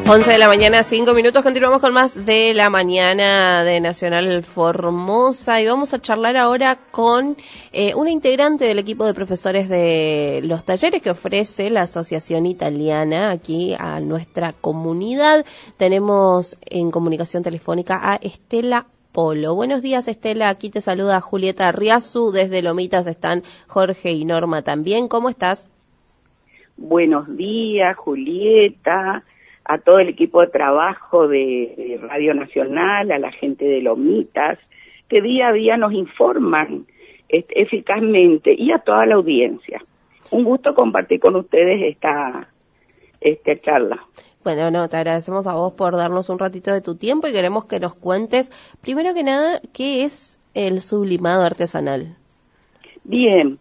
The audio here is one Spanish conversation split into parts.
11 de la mañana, 5 minutos. Continuamos con más de la mañana de Nacional Formosa y vamos a charlar ahora con una integrante del equipo de profesores de los talleres que ofrece la Asociación Italiana aquí a nuestra comunidad. Tenemos en comunicación telefónica a Estela Polo. Buenos días, Estela. Aquí te saluda Julieta Riazu. Desde Lomitas están Jorge y Norma también. ¿Cómo estás? Buenos días, Julieta, a todo el equipo de trabajo de Radio Nacional, a la gente de Lomitas, que día a día nos informan eficazmente, y a toda la audiencia. Un gusto compartir con ustedes esta charla. Bueno, no, te agradecemos a vos por darnos un ratito de tu tiempo y queremos que nos cuentes, primero que nada, ¿qué es el sublimado artesanal? Bien,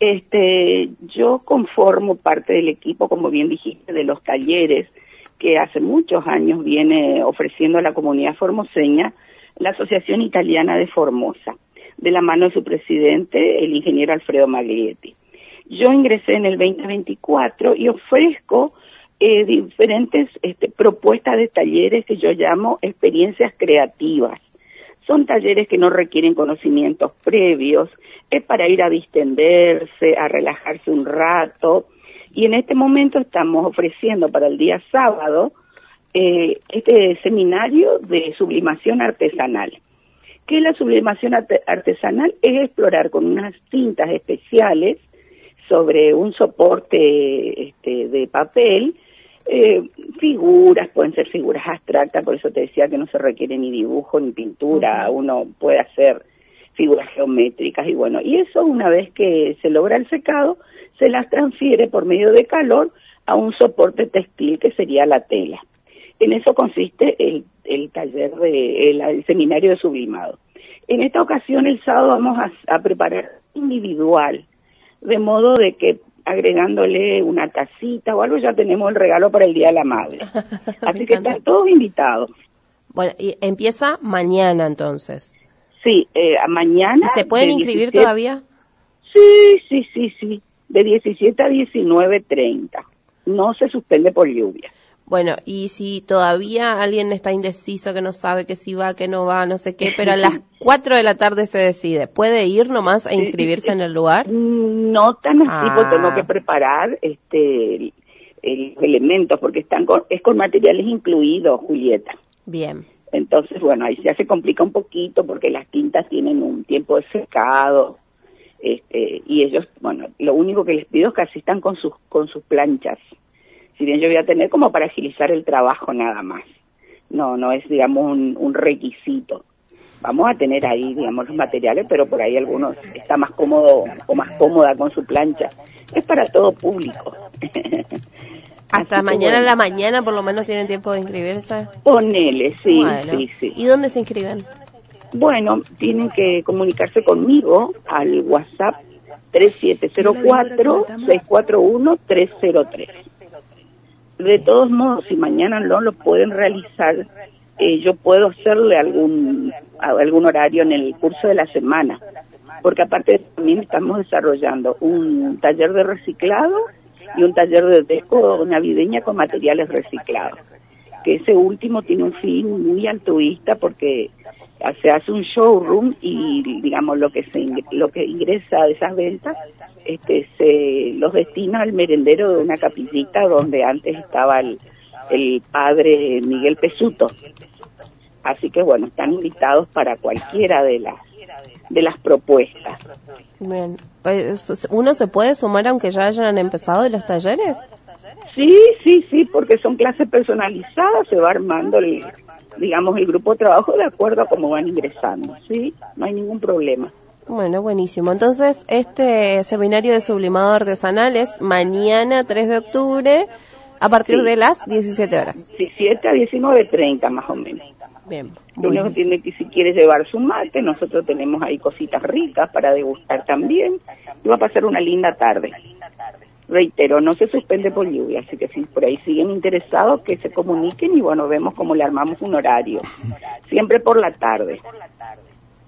yo conformo parte del equipo, como bien dijiste, de los talleres que hace muchos años viene ofreciendo a la comunidad formoseña la Asociación Italiana de Formosa, de la mano de su presidente, el ingeniero Alfredo Maglietti. Yo ingresé en el 2024 y ofrezco diferentes propuestas de talleres que yo llamo experiencias creativas. Son talleres que no requieren conocimientos previos, es para ir a distenderse, a relajarse un rato. Y en este momento estamos ofreciendo para el día sábado este seminario de sublimación artesanal. ¿Qué es la sublimación artesanal? Es explorar con unas cintas especiales sobre un soporte de papel, figuras, pueden ser figuras abstractas, por eso te decía que no se requiere ni dibujo ni pintura, uno puede hacer figuras geométricas y bueno, y eso una vez que se logra el secado, se las transfiere por medio de calor a un soporte textil que sería la tela. En eso consiste el taller el seminario de sublimado. En esta ocasión el sábado vamos a preparar individual, de modo de que agregándole una tacita o algo ya tenemos el regalo para el Día de la Madre. Así que están todos invitados. Bueno, y empieza mañana entonces. Sí, mañana. ¿Y se pueden inscribir todavía? Sí. De 17 a 19:30. No se suspende por lluvia. Bueno, y si todavía alguien está indeciso, que no sabe que si va, que no va, no sé qué, pero a las 4 de la tarde se decide, ¿puede ir nomás a inscribirse en el lugar? No tan así, porque tengo que preparar los elementos, porque es con materiales incluidos, Julieta. Bien. Entonces, bueno, ahí ya se complica un poquito porque las tintas tienen un tiempo de secado. Y ellos, bueno, lo único que les pido es que asistan con sus planchas. Si bien yo voy a tener como para agilizar el trabajo nada más. No es, digamos, un requisito. Vamos a tener ahí, digamos, los materiales, pero por ahí algunos está más cómodo o más cómoda con su plancha. Es para todo público. Hasta mañana en la mañana por lo menos tienen tiempo de inscribirse. Ponele, sí, bueno. sí. ¿Y dónde se inscriben? Bueno, tienen que comunicarse conmigo al WhatsApp 3704-641-303. De todos modos, si mañana no lo pueden realizar, yo puedo hacerle algún horario en el curso de la semana, porque aparte también estamos desarrollando un taller de reciclado y un taller de deco navideña con materiales reciclados, que ese último tiene un fin muy altruista porque se hace un showroom y digamos lo que ingresa de esas ventas se los destina al merendero de una capillita donde antes estaba el padre Miguel Pesuto. Así que bueno, están invitados para cualquiera de las propuestas. Bien. ¿Uno se puede sumar aunque ya hayan empezado los talleres? Sí, porque son clases personalizadas, se va armando el grupo de trabajo de acuerdo a cómo van ingresando, ¿sí? No hay ningún problema. Bueno, buenísimo. Entonces, este seminario de sublimado artesanal es mañana 3 de octubre a partir de las 17 horas. 17 a 19:30 más o menos. Bien. Uno tiene que, si quiere llevar su mate, nosotros tenemos ahí cositas ricas para degustar también. Y va a pasar una linda tarde. Reitero, no se suspende por lluvia, así que si por ahí siguen interesados, que se comuniquen y bueno, vemos cómo le armamos un horario. Siempre por la tarde.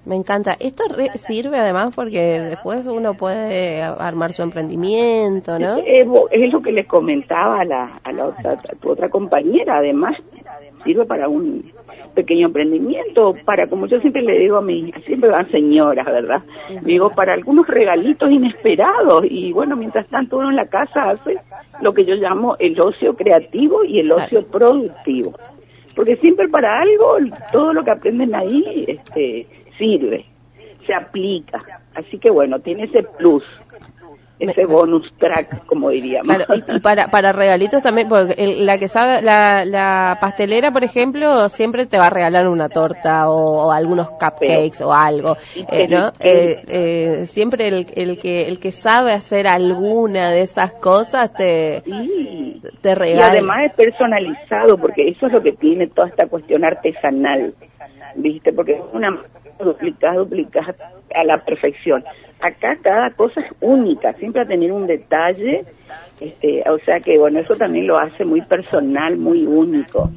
Me encanta. Esto sirve además porque después uno puede armar su emprendimiento, ¿no? Es lo que les comentaba a tu otra compañera. Además, sirve para un pequeño emprendimiento, para, como yo siempre le digo a mí, siempre van señoras, ¿verdad? Digo, para algunos regalitos inesperados. Y bueno, mientras tanto uno en la casa hace lo que yo llamo el ocio creativo y el ocio productivo. Porque siempre para algo, todo lo que aprenden ahí, sirve, se aplica, así que bueno, tiene ese plus, ese bonus track, como diríamos. Claro, y para regalitos también, porque la que sabe, la pastelera, por ejemplo, siempre te va a regalar una torta o algunos cupcakes o algo, ¿no? Siempre el que sabe hacer alguna de esas cosas te regala. Y además es personalizado, porque eso es lo que tiene toda esta cuestión artesanal, ¿viste? Porque es una duplicada a la perfección. Acá cada cosa es única, siempre a tener un detalle, o sea que bueno, eso también lo hace muy personal, muy único.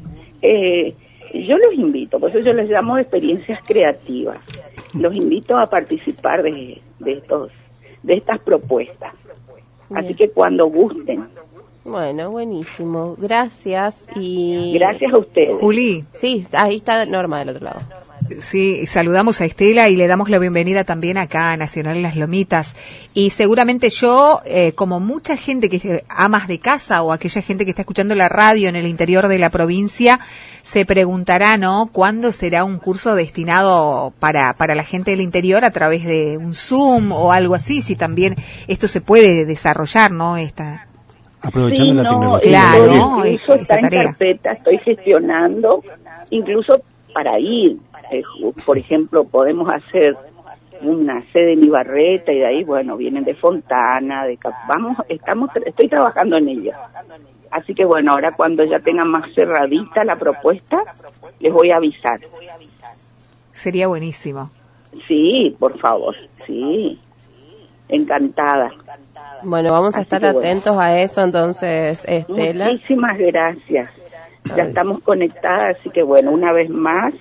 Yo los invito, por eso yo les llamo experiencias creativas, los invito a participar de estas propuestas. Bien. Así que cuando gusten. Bueno, buenísimo, gracias y... Gracias a ustedes. Juli. Sí, ahí está Norma del otro lado. Sí, saludamos a Estela y le damos la bienvenida también acá a Nacional Las Lomitas. Y seguramente yo, como mucha gente que amas de casa o aquella gente que está escuchando la radio en el interior de la provincia, se preguntará, ¿no?, ¿cuándo será un curso destinado para la gente del interior a través de un Zoom o algo así? Si también esto se puede desarrollar, ¿no? Aprovechando la tecnología. Claro, eso está en carpeta, estoy gestionando, incluso para ir. Por ejemplo, podemos hacer una sede en Ibarreta y de ahí, bueno, vienen de Fontana, estoy trabajando en ello. Así que bueno, ahora cuando ya tengan más cerradita la propuesta, les voy a avisar. Sería buenísimo. Sí, por favor, sí. Encantada. Bueno, vamos a estar atentos a eso entonces, Estela. Muchísimas gracias. Ya estamos conectadas, así que bueno, una vez más,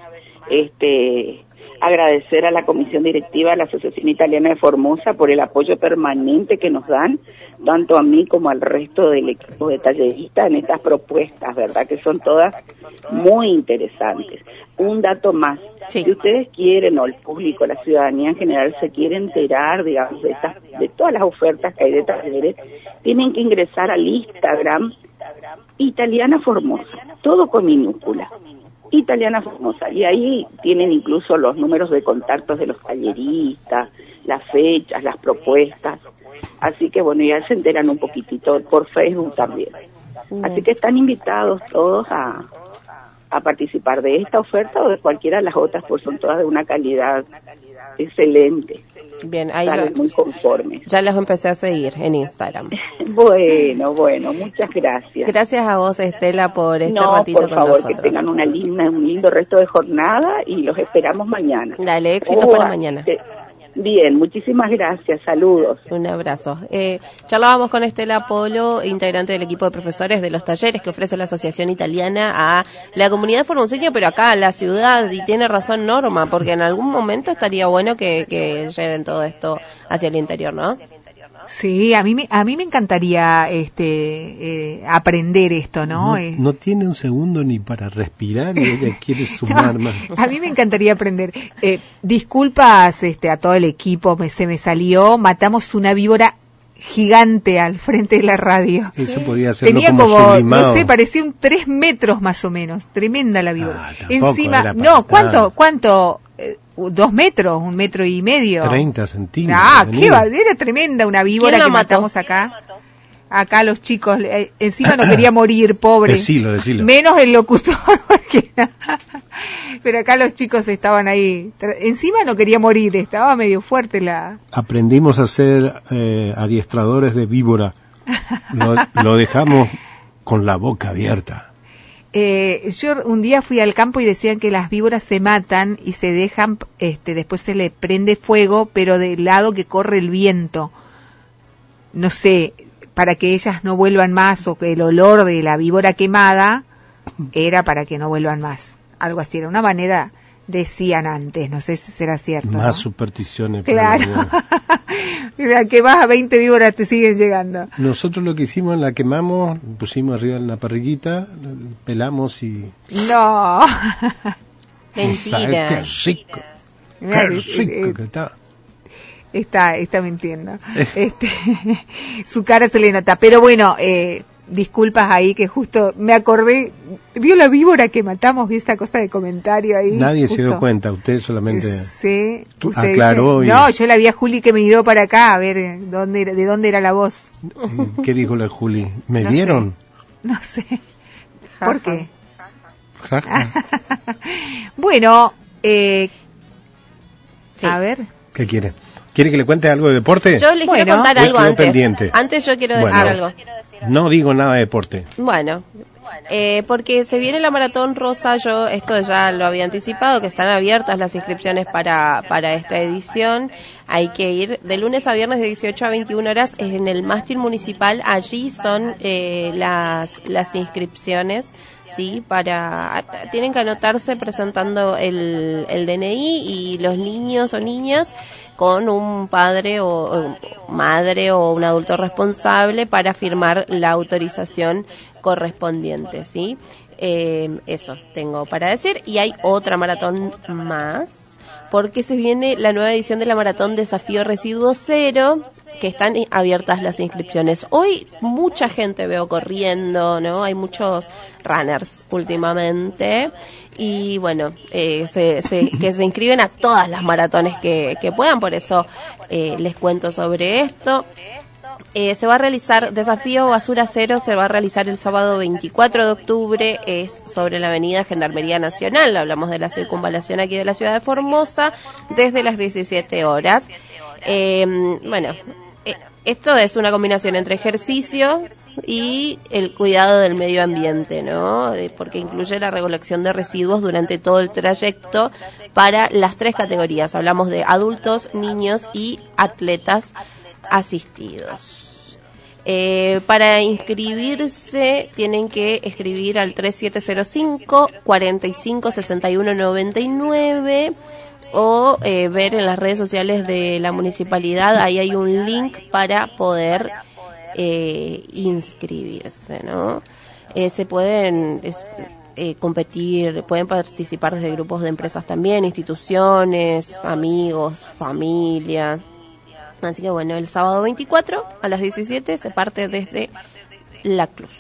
agradecer a la comisión directiva de la Asociación Italiana de Formosa por el apoyo permanente que nos dan, tanto a mí como al resto del equipo de talleristas en estas propuestas, ¿verdad? Que son todas muy interesantes. Un dato más, sí. Si ustedes quieren, o el público, la ciudadanía en general se quiere enterar, digamos, de todas las ofertas que hay de talleres, tienen que ingresar al Instagram Italiana Formosa, todo con minúscula. Italiana Formosa, y ahí tienen incluso los números de contactos de los talleristas, las fechas, las propuestas, así que bueno, ya se enteran un poquitito por Facebook también. Así que están invitados todos a participar de esta oferta o de cualquiera de las otras, pues son todas de una calidad excelente. Bien, ahí muy conformes. Ya los empecé a seguir en Instagram. Bueno, muchas gracias. Gracias a vos, Estela, por este ratito con nosotros. Por favor, que tengan un lindo resto de jornada y los esperamos mañana. Dale, éxitos para mañana. Bien, muchísimas gracias, saludos. Un abrazo. Charlábamos con Estela Polo, integrante del equipo de profesores de los talleres que ofrece la Asociación Italiana a la comunidad formoseña, pero acá a la ciudad, y tiene razón Norma, porque en algún momento estaría bueno que lleven todo esto hacia el interior, ¿no? Sí, a mí me encantaría aprender esto, ¿no? No tiene un segundo ni para respirar y ella quiere sumar más. A mí me encantaría aprender. Disculpas a todo el equipo, se me salió, matamos una víbora gigante al frente de la radio. Eso podía ser Tenía como no sé, parecía 3 metros más o menos, tremenda la víbora. Encima, no, ¿cuánto? 2 metros, 1,5 metros. 30 centímetros. Qué va, era tremenda una víbora que matamos acá. Acá los chicos, encima no quería morir, pobre. Decilo. Menos el locutor. Pero acá los chicos estaban ahí. Encima no quería morir, estaba medio fuerte la... Aprendimos a ser adiestradores de víbora. Lo dejamos con la boca abierta. Yo un día fui al campo y decían que las víboras se matan y se dejan, después se le prende fuego, pero del lado que corre el viento. No sé, para que ellas no vuelvan más, o que el olor de la víbora quemada era para que no vuelvan más. Algo así, era una manera decían antes, no sé si será cierto. Más ¿no? supersticiones. Claro. Mira, que vas a 20 víboras te siguen llegando. Nosotros lo que hicimos, la quemamos, pusimos arriba en la parrillita, pelamos y... No. Mentira. ¡Qué rico! Mirá, ¡Qué rico que está! Está mintiendo. Su cara se le nota. Pero bueno, disculpas ahí que justo me acordé. ¿Vio la víbora que matamos? ¿Vio esa cosa de comentario ahí? Nadie justo se dio cuenta, usted solamente Sí. Usted aclaró. dice, no, yo la vi a Juli que me miró para acá a ver de dónde era la voz. ¿Qué dijo la Juli? ¿Me No vieron? No sé. ¿Por qué? Ja, ja. Bueno, Sí. a ver. ¿Qué quiere? ¿Quiere que le cuente algo de deporte? Yo les Bueno. quiero contar Hoy algo quedó antes. pendiente. Antes yo quiero decir Bueno. algo. No digo nada de deporte. Bueno, porque se viene la Maratón Rosa, yo esto ya lo había anticipado, que están abiertas las inscripciones para esta edición. Hay que ir de lunes a viernes de 18 a 21 horas en el mástil municipal. Allí son las inscripciones. Sí, tienen que anotarse presentando el DNI y los niños o niñas con un padre o madre o un adulto responsable para firmar la autorización correspondiente, ¿sí? Eso tengo para decir. Y hay otra maratón más, porque se viene la nueva edición de la Maratón Desafío Residuo Cero, que están abiertas las inscripciones. Hoy mucha gente veo corriendo, ¿no? Hay muchos runners últimamente y bueno, que se inscriben a todas las maratones que puedan, por eso les cuento sobre esto. Se va a realizar Desafío Basura Cero, se va a realizar el sábado 24 de octubre, es sobre la avenida Gendarmería Nacional, hablamos de la circunvalación aquí de la ciudad de Formosa, desde las 17 horas. Bueno, esto es una combinación entre ejercicio y el cuidado del medio ambiente, ¿no? Porque incluye la recolección de residuos durante todo el trayecto para las 3 categorías. Hablamos de adultos, niños y atletas asistidos. Para inscribirse tienen que escribir al 3705 45 61 99 o ver en las redes sociales de la municipalidad. Ahí hay un link para poder inscribirse, ¿no? Se pueden competir, pueden participar desde grupos de empresas también, instituciones, amigos, familias. Así que bueno, el sábado 24 a las 17 se parte desde La Cruz.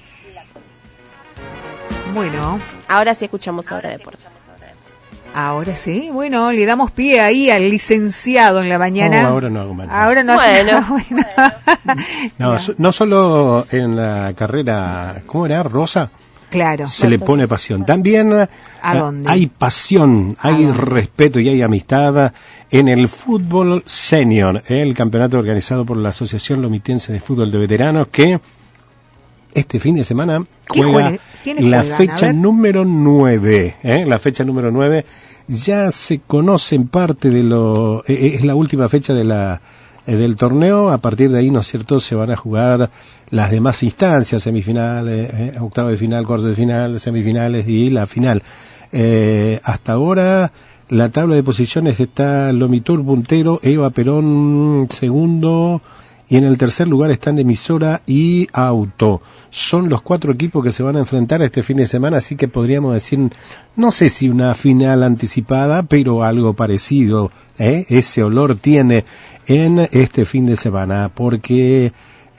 Bueno, Ahora sí escuchamos Hora de Deporte. ahora sí, bueno, le damos pie ahí al licenciado en la mañana. No, ahora no hago más. Ahora no hace Bueno. nada bueno. No, no solo en la carrera, ¿cómo era? Rosa. Claro. Se le pone pasión. También dónde? hay pasión, hay respeto y hay amistad en el fútbol senior, el campeonato organizado por la Asociación Lomitense de Fútbol de Veteranos, que este fin de semana juega la fecha número 9. La fecha número 9 ya se conoce en parte de es la última fecha del torneo. A partir de ahí, ¿no es cierto?, se van a jugar las demás instancias, semifinales, octavo de final, cuarto de final, semifinales y la final. Hasta ahora la tabla de posiciones está Lomitur puntero, Eva Perón segundo, y en el tercer lugar están Emisora y Auto. Son los 4 equipos que se van a enfrentar este fin de semana, así que podríamos decir, no sé si una final anticipada, pero algo parecido, ese olor tiene en este fin de semana, porque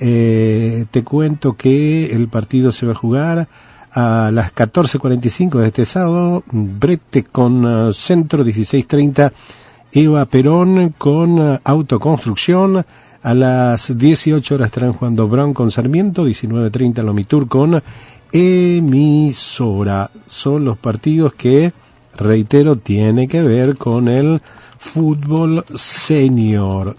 te cuento que el partido se va a jugar a las 14:45 de este sábado, Brete con Centro, 16:30 Eva Perón con Autoconstrucción. A las 18 horas estarán jugando Brown con Sarmiento, 19:30 Lomitur con Emisora. Son los partidos que, reitero, tiene que ver con el fútbol senior.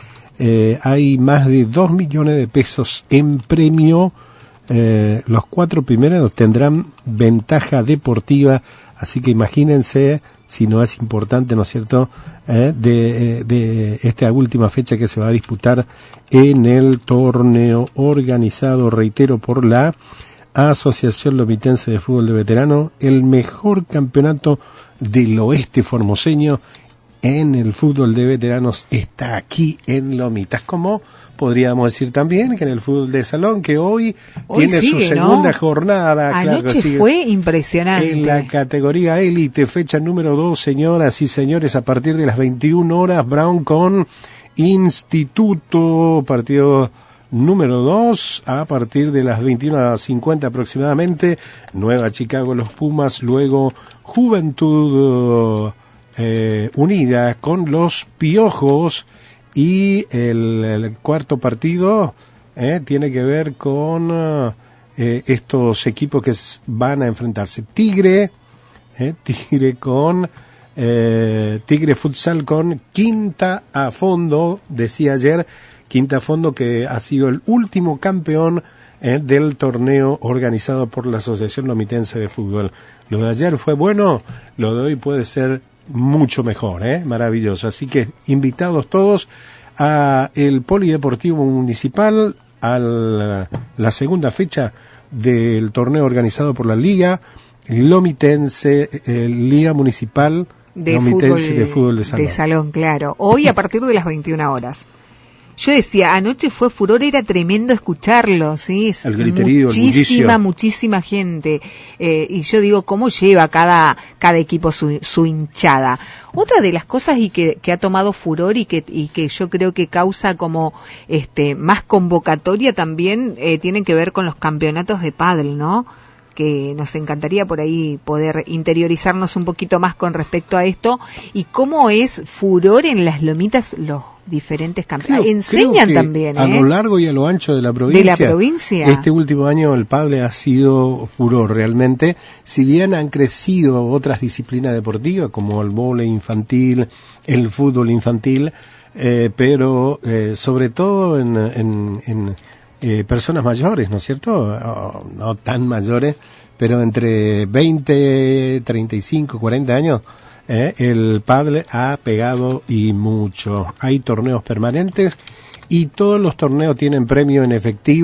Hay más de 2 millones de pesos en premio. Los 4 primeros tendrán ventaja deportiva, así que imagínense si no es importante, ¿no es cierto?, de esta última fecha que se va a disputar en el torneo organizado, reitero, por la Asociación Lomitense de Fútbol de Veterano, el mejor campeonato del oeste formoseño en el fútbol de veteranos está aquí en Lomitas, como podríamos decir también que en el fútbol de salón, que hoy tiene sigue, su segunda ¿no? jornada. Anoche claro, fue impresionante. en la categoría élite, fecha número 2, señoras y señores, a partir de las 21 horas, Brown con Instituto, partido número 2, a partir de las 21:50 aproximadamente, Nueva Chicago, los Pumas, luego Juventud Unida con los Piojos, y el cuarto partido tiene que ver con estos equipos que van a enfrentarse. Tigre con Tigre Futsal con Quinta a Fondo, decía ayer, Quinta a Fondo, que ha sido el último campeón del torneo organizado por la Asociación Lomitense de Fútbol. Lo de ayer fue bueno, lo de hoy puede ser mucho mejor, maravilloso. Así que invitados todos a el Polideportivo Municipal, a la segunda fecha del torneo organizado por la Liga Lomitense, Liga Municipal Lomitense de Fútbol de Salón. De salón, claro. Hoy a partir de las 21 horas. Yo decía, anoche fue furor, era tremendo escucharlo, ¿sí? El griterío, muchísima gente. Y yo digo, ¿cómo lleva cada equipo su hinchada? Otra de las cosas y que ha tomado furor y que yo creo que causa como más convocatoria también tienen que ver con los campeonatos de pádel, ¿no? Que nos encantaría por ahí poder interiorizarnos un poquito más con respecto a esto y cómo es furor en las Lomitas los diferentes campeonatos. Enseñan creo que también, a lo largo y a lo ancho de la provincia. Este último año el pádel ha sido furor realmente. Si bien han crecido otras disciplinas deportivas como el vóley infantil, el fútbol infantil, pero sobre todo en personas mayores, ¿no es cierto? No tan mayores, pero entre 20, 35, 40 años, el pádel ha pegado y mucho. Hay torneos permanentes y todos los torneos tienen premio en efectivo.